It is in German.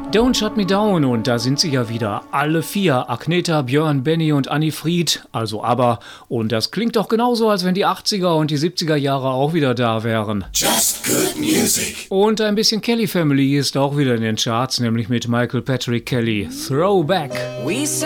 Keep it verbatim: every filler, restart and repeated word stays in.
Don't Shut Me Down, und da sind sie ja wieder, alle vier, Agneta, Björn, Benny und Anni Fried, also ABBA, und das klingt doch genauso, als wenn die achtziger und die siebziger Jahre auch wieder da wären. Just good music. Und ein bisschen Kelly Family ist auch wieder in den Charts, nämlich mit Michael Patrick Kelly, Throwback. We